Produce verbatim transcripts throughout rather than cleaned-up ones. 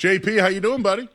J P, how you doing, buddy?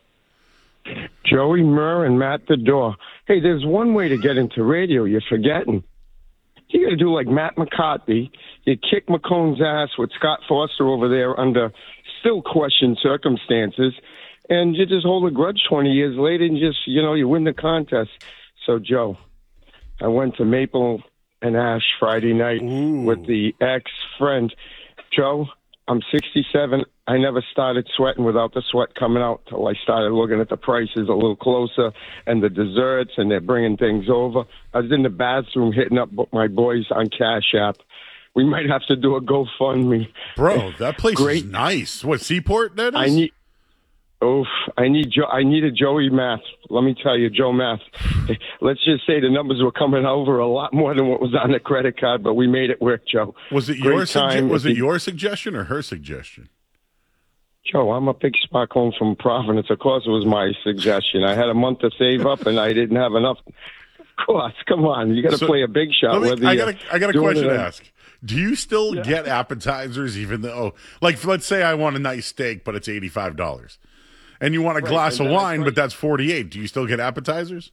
Joey Murr and Matt the Door. Hey, there's one way to get into radio. You're forgetting. You got to do like Matt McCarthy. You kick McCone's ass with Scott Foster over there under still questioned circumstances, and you just hold a grudge twenty years later and just, you know, you win the contest. So, Joe, I went to Maple and Ash Friday night Ooh. with the ex-friend. Joe, I'm sixty-seven. I never started sweating without the sweat coming out till I started looking at the prices a little closer and the desserts, and they're bringing things over. I was in the bathroom hitting up my boys on Cash App. We might have to do a GoFundMe. Bro, that place Great. is nice. What, Seaport that is? I need, oof, I need, jo- I need a Joey Math. Let me tell you, Joe Math. Let's just say the numbers were coming over a lot more than what was on the credit card, but we made it work, Joe. Was it Great your suge- time. Was it The- your suggestion or her suggestion? Joe, I'm a big spot home from Providence. Of course, it was my suggestion. I had a month to save up, and I didn't have enough. Of course, come on, you got to So, play a big shot. Let me- whether I you got a, I got a doing question it to or- ask. Do you still get appetizers even though, like, let's say I want a nice steak, but it's eighty-five dollars, and you want a Right, glass and of that's wine, right. but that's forty-eight. Do you still get appetizers?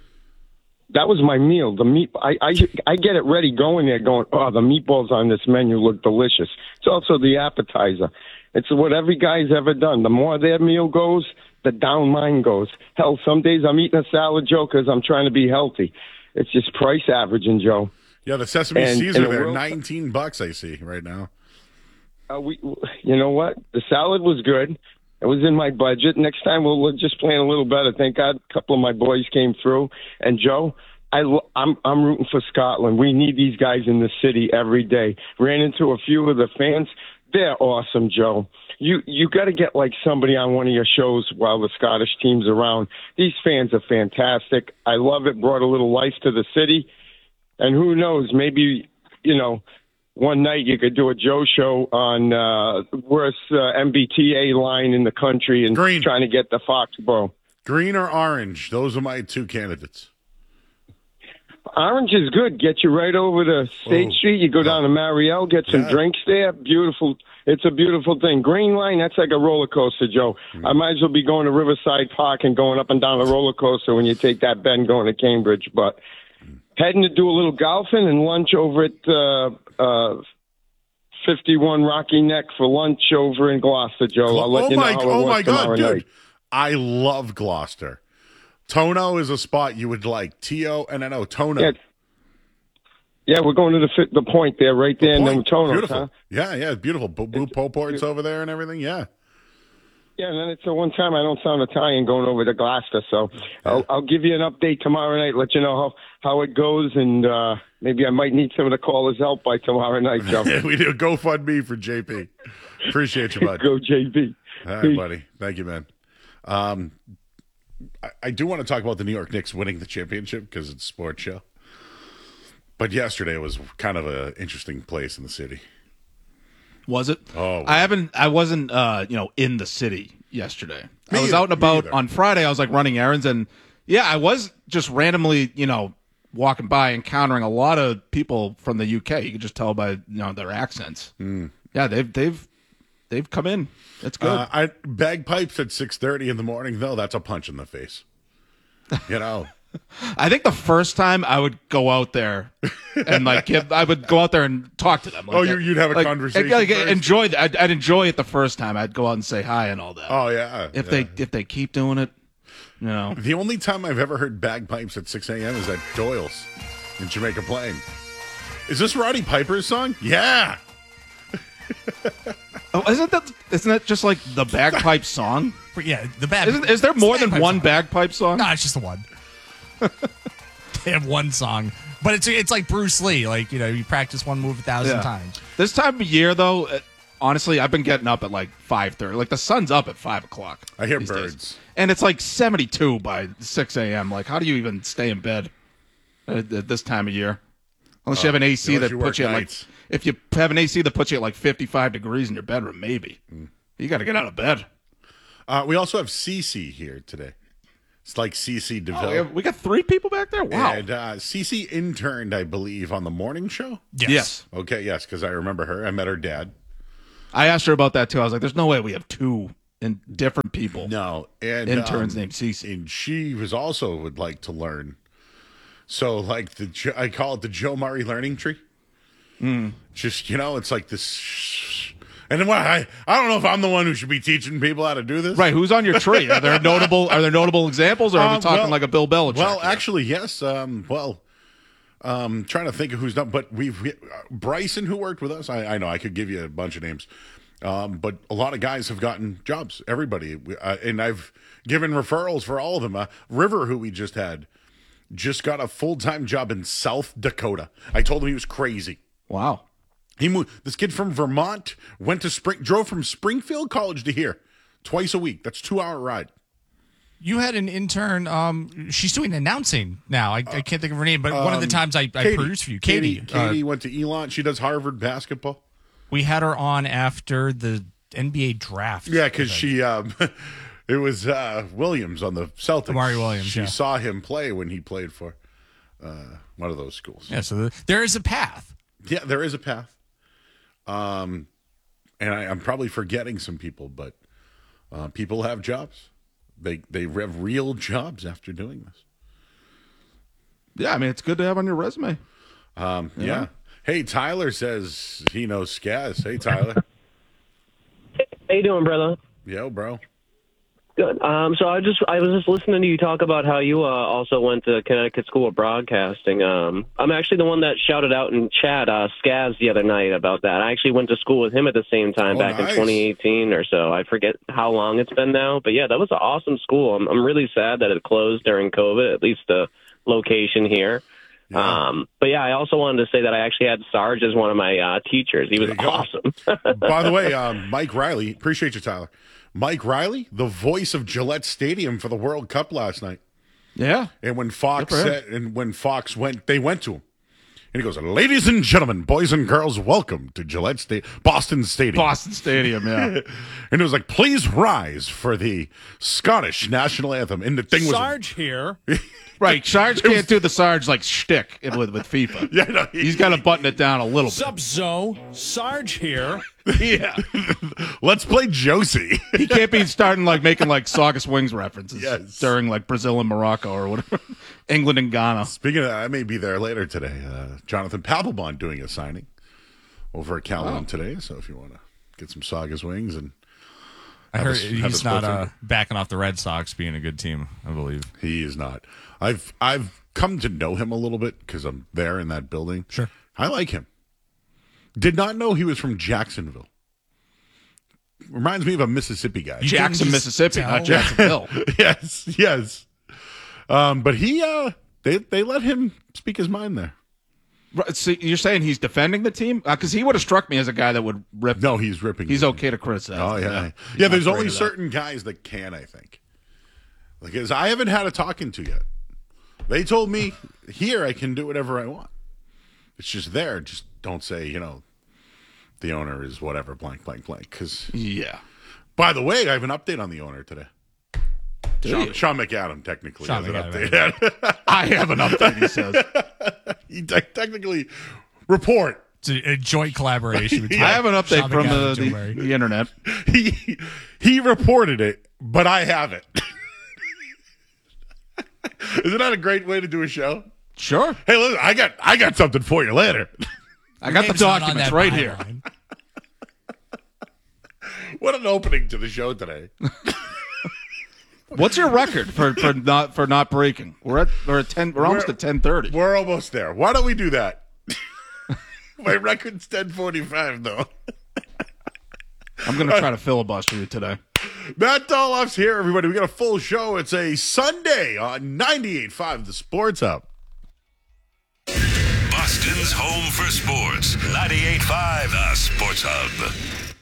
That was my meal. The meat. I, I I get it ready going there, going. Oh, the meatballs on this menu look delicious. It's also the appetizer. It's what every guy's ever done. The more their meal goes, the down mine goes. Hell, some days I'm eating a salad, Joe, because I'm trying to be healthy. It's just price averaging, Joe. Yeah, the sesame And Caesar in a there, world- nineteen bucks. I see right now. Uh, we, you know what? The salad was good. It was in my budget. Next time we'll we'll just plan a little better. Thank God, a couple of my boys came through. And Joe, I, lo- I'm I'm rooting for Scotland. We need these guys in the city every day. Ran into a few of the fans. They're awesome, Joe. You you got to get like somebody on one of your shows while the Scottish team's around. These fans are fantastic. I love it. Brought a little life to the city. And who knows? Maybe, you know, one night you could do a Joe show on uh, worst uh, M B T A line in the country and Green. trying to get the Foxborough. Green or orange? Those are my two candidates. Orange is good. Get you right over to State Oh. Street. You go down to Mariel, get some Yeah. drinks there. Beautiful. It's a beautiful thing. Green Line, that's like a roller coaster, Joe. Mm. I might as well be going to Riverside Park and going up and down a roller coaster when you take that bend going to Cambridge. But heading to do a little golfing and lunch over at uh, uh, fifty-one Rocky Neck for lunch over in Gloucester, Joe. I'll let oh you know my, how it oh works my God, tomorrow dude! night. I love Gloucester. Tono is a spot you would like. T O N N O, Tono. Yeah. Yeah, we're going to the fit, the point there, right there in Point. Tonos, Beautiful. huh? Yeah, yeah, beautiful. Boo Boo Poport's over there and everything. Yeah. Yeah, and then it's the one time I don't sound Italian going over to Gloucester, so I'll, I'll give you an update tomorrow night, let you know how, how it goes, and uh, maybe I might need some of the callers' help by tomorrow night, Joe. we do a GoFundMe for J P. Appreciate you, bud. Go, J B. All right, buddy. Thank you, man. Um, I, I do want to talk about the New York Knicks winning the championship because it's a sports show. But yesterday was kind of an interesting place in the city. Was it? Oh, I haven't. I wasn't. Uh, you know, in the city yesterday. Me I was either, out and me about either. on Friday. I was like running errands, and yeah, I was just randomly, you know, walking by, encountering a lot of people from the U K. You could just tell by you know their accents. Mm. Yeah, they've they've they've come in. It's good. Uh, I bagpipes at six thirty in the morning, though. That's a punch in the face. You know. I think the first time I would go out there and like give, I would go out there and talk to them. Like, Oh, you- you'd have a like, conversation Like, first? enjoy that. I'd, I'd enjoy it the first time. I'd go out and say hi and all that. Oh, yeah. if yeah. they if they keep doing it, you know. The only time I've ever heard bagpipes at six a.m. is at Doyle's in Jamaica Plain. Is this Roddy Piper's song? Yeah. Oh, isn't that isn't that just like the bagpipe song? Yeah, the bad. Isn't, is there it's more the than bagpipe one song. bagpipe song? No, it's just the one. They have one song, but it's it's like Bruce Lee. Like you know, you practice one move a thousand Yeah. times. This time of year, though, uh, honestly, I've been getting up at like five thirty. Like the sun's up at five o'clock. I hear these birds. days. And it's like seventy two by six a.m. Like, how do you even stay in bed at, at this time of year? Unless you have an A C unless that you puts work you at like, nights. if you have an A C that puts you at like fifty-five degrees in your bedroom, maybe. You got to get out of bed. Uh, we also have Cece here today. It's like Cece DeVille. Oh, we, have, we got three people back there? Wow. And uh, Cece interned, I believe, on the morning show. Yes. Yes. Okay, yes, because I remember her. I met her dad. I asked her about that too. I was like, there's no way we have two and different people. No, and interns um, named Cece. and she was also would like to learn. So, like the Jo- I call it the Joe Murray learning tree. Mm. Just you know, it's like this. And then what? I I don't know if I'm the one who should be teaching people how to do this. Right? Who's on your tree? Are there notable? Are there notable examples, or are Uh, we talking well- like a Bill Belichick? Well, here? actually, yes. Um, well, um, trying to think of who's done, but we've we, uh, Bryson who worked with us. I, I know I could give you a bunch of names, um, but a lot of guys have gotten jobs. Everybody, uh, and I've given referrals for all of them. Uh, River, who we just had, just got a full time job in South Dakota. I told him he was crazy. Wow. He moved. This kid from Vermont went to Spring, drove from Springfield College to here twice a week. That's a two hour ride. You had an intern. Um, she's doing announcing now. I, I can't think of her name, but one of the Um, times I, I Katie. produced for you, Katie. Katie, uh, Katie went to Elon. She does Harvard basketball. we had her on after the N B A draft. Yeah, because she, um, it was uh, Williams on the Celtics. Amari Williams, She yeah. saw him play when he played for uh, one of those schools. Yeah, so the, there is a path. Yeah, there is a path. Um, and I, I'm probably forgetting some people, but uh, people have jobs. They they have real jobs after doing this. Yeah, I mean, it's good to have on your resume. Um, yeah. Hey, Tyler says he knows Skaz. Hey, Tyler. How you doing, brother? Yo, bro. Good. Um, so I just I was just listening to you talk about how you uh, also went to Connecticut School of Broadcasting. Um, I'm actually the one that shouted out in chat uh, Skaz the other night about that. I actually went to school with him at the same time Oh, back nice. in twenty eighteen or so. I forget how long it's been now, but yeah, that was an awesome school. I'm, I'm really sad that it closed during COVID, at least the location here. Yeah. Um, but yeah, I also wanted to say that I actually had Sarge as one of my uh, teachers. He was There you go. awesome. By the way, um, Mike Riley, appreciate you, Tyler. Mike Riley, the voice of Gillette Stadium for the World Cup last night. Yeah. And when Fox Good for him. said, and when Fox went, they went to him. And he goes, "Ladies and gentlemen, boys and girls, welcome to Gillette Stadium, Boston Stadium." Boston Stadium, yeah. And it was like, "Please rise for the Scottish national anthem." And the thing was, Sarge here. Right. Sarge can't do the Sarge like shtick with, with FIFA. yeah, no, he, He's got to button it down a little bit. Sup, Zo? Sarge here. Yeah. let's play Josie. He can't be starting like making like Saugus Wings references Yes. during like Brazil and Morocco or whatever. England and Ghana. Speaking of that, I may be there later today. Uh, Jonathan Papelbon doing a signing over at Calhoun today. So if you want to get some Saga's wings and I Have heard us- have he's us not both uh, in. backing off the Red Sox being a good team, I believe. he is not. I've I've come to know him a little bit because I'm there in that building. Sure. I like him. Did not know he was from Jacksonville. Reminds me of a Mississippi guy. You Jackson, couldn't just Mississippi, tell? not Jacksonville. yes, yes. Um, but he uh they they let him speak his mind there. Right, so you're saying he's defending the team? Because he would have struck me as a guy that would rip. No, he's ripping. He's his- okay to criticize. Oh yeah, He's yeah. not There's afraid only of that. certain guys that can, I think. Because I haven't had a talking to yet. They told me here I can do whatever I want. It's just there. Just don't say, you know, the owner is whatever blank blank blank. Because Yeah. by the way, I have an update on the owner today. Do Sean, you? Sean McAdam technically Sean has an McAdam, update. I have an update, he says. he te- technically report. It's a, a joint collaboration between I have an update Sean from McAdam the, and Joe the, Murray. the internet. He he reported it, but I have it. Isn't that a great way to do a show? Sure. Hey, listen, I got I got something for you later. I got the Name's not on documents that right here. byline. What an opening to the show today. What's your record for, for not for not breaking? We're at we're at ten. We're almost We're- at ten thirty. We're almost there. Why don't we do that? My record's ten forty-five, though. I'm gonna try to filibuster you today. Matt Doloff's here, everybody. We got a full show. It's a Sunday on ninety-eight point five The Sports Hub. Boston's home for sports. ninety-eight point five The Sports Hub.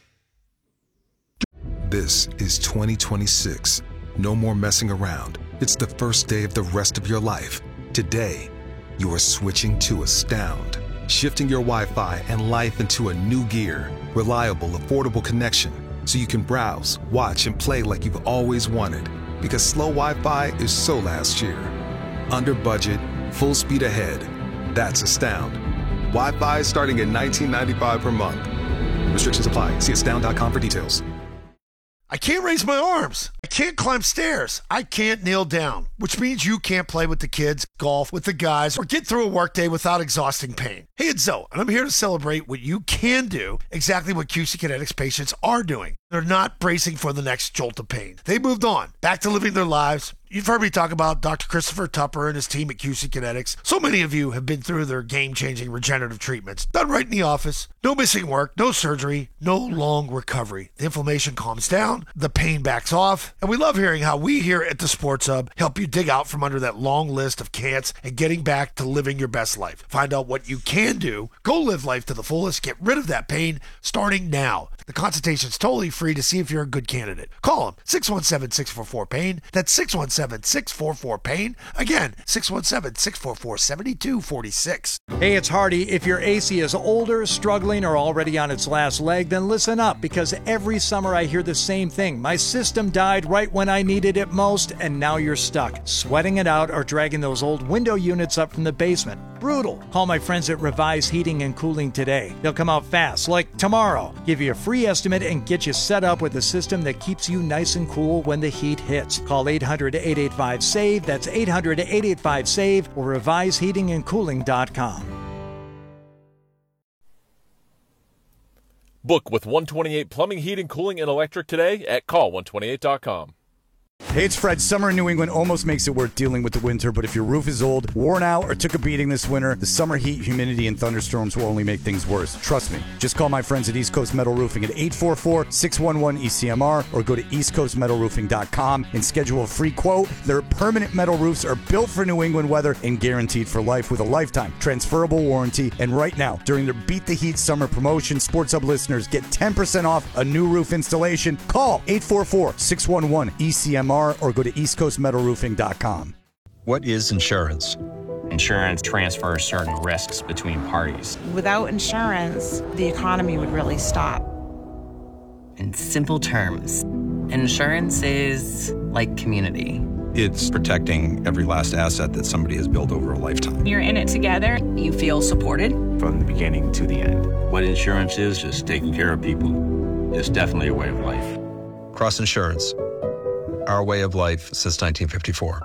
This is twenty twenty-six. No more messing around. It's the first day of the rest of your life. Today, you are switching to Astound. Shifting your Wi-Fi and life into a new gear. Reliable, affordable connection. So you can browse, watch, and play like you've always wanted. Because slow Wi-Fi is so last year. Under budget, full speed ahead. That's Astound. Wi-Fi starting at nineteen ninety-five per month. Restrictions apply. See astound dot com for details. I can't raise my arms. I can't climb stairs. I can't kneel down, which means you can't play with the kids, golf with the guys, or get through a workday without exhausting pain. Hey, it's Zoe, and I'm here to celebrate what you can do, exactly what Q C Kinetics patients are doing. They're not bracing for the next jolt of pain. They moved on, back to living their lives. You've heard me talk about Doctor Christopher Tupper and his team at Q C Kinetics. So many of you have been through their game-changing regenerative treatments. Done right in the office. No missing work, no surgery, no long recovery. The inflammation calms down, the pain backs off, and we love hearing how we here at the Sports Hub help you dig out from under that long list of can'ts and getting back to living your best life. Find out what you can do. Go live life to the fullest. Get rid of that pain starting now. The consultation's totally free to see if you're a good candidate. Call them, six one seven, six four four, pain. That's six one seven, six four four, pain. Again, six one seven, six four four, seven two four six. Hey, it's Hardy. If your A C is older, struggling, or already on its last leg, then listen up, because every summer I hear the same thing. My system died right when I needed it most, and now you're stuck, sweating it out or dragging those old window units up from the basement. Brutal. Call my friends at Revise Heating and Cooling today. They'll come out fast, like tomorrow. Give you a free estimate and get you set up with a system that keeps you nice and cool when the heat hits. Call eight hundred, eight eight five, SAVE. That's eight hundred, eight eight five, SAVE or revise heating and cooling dot com. Book with one twenty-eight Plumbing, Heating, Cooling, and Electric today at call one twenty-eight dot com. Hey, it's Fred. Summer in New England almost makes it worth dealing with the winter, but if your roof is old, worn out, or took a beating this winter, the summer heat, humidity, and thunderstorms will only make things worse. Trust me. Just call my friends at East Coast Metal Roofing at eight four four, six one one, E C M R or go to east coast metal roofing dot com and schedule a free quote. Their permanent metal roofs are built for New England weather and guaranteed for life with a lifetime transferable warranty. And right now, during their Beat the Heat summer promotion, Sports Hub listeners get ten percent off a new roof installation. Call eight four four, six one one, E C M R or go to east coast metal roofing dot com. What is insurance? Insurance transfers certain risks between parties. Without insurance, the economy would really stop. In simple terms, insurance is like community. It's protecting every last asset that somebody has built over a lifetime. You're in it together. You feel supported from the beginning to the end. What insurance is, just taking care of people. It's definitely a way of life. Cross Insurance. Our way of life since nineteen fifty-four.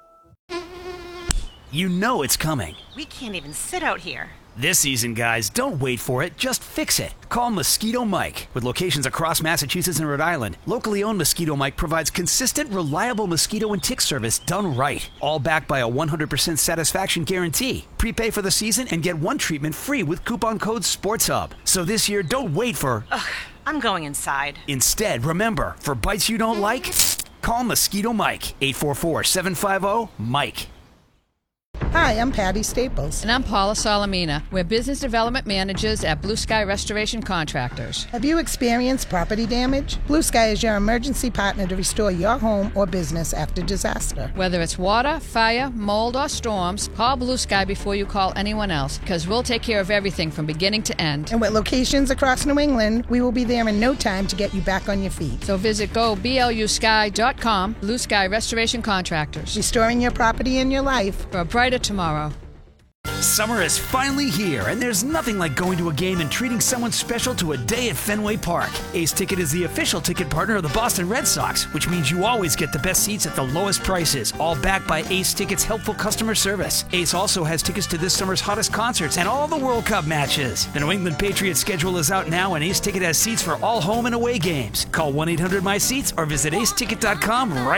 You know it's coming. We can't even sit out here. This season, guys, don't wait for it. Just fix it. Call Mosquito Mike. With locations across Massachusetts and Rhode Island, locally owned Mosquito Mike provides consistent, reliable mosquito and tick service done right. All backed by a one hundred percent satisfaction guarantee. Prepay for the season and get one treatment free with coupon code SPORTSHUB. So this year, don't wait for... Ugh, I'm going inside. Instead, remember, for bites you don't like... Call Mosquito Mike, eight four four, seven five zero, Mike. Hi, I'm Patty Staples. And I'm Paula Salamina. We're business development managers at Blue Sky Restoration Contractors. Have you experienced property damage? Blue Sky is your emergency partner to restore your home or business after disaster. Whether it's water, fire, mold, or storms, call Blue Sky before you call anyone else, because we'll take care of everything from beginning to end. And with locations across New England, we will be there in no time to get you back on your feet. So visit go B L U sky dot com, Blue Sky Restoration Contractors. Restoring your property and your life for a brighter tomorrow. Summer is finally here, and there's nothing like going to a game and treating someone special to a day at Fenway Park. Ace Ticket is the official ticket partner of the Boston Red Sox, which means you always get the best seats at the lowest prices, all backed by Ace Ticket's helpful customer service. Ace also has tickets to this summer's hottest concerts and all the World Cup matches. The New England Patriots schedule is out now, and Ace Ticket has seats for all home and away games. Call one eight hundred my seats or visit ace ticket dot com right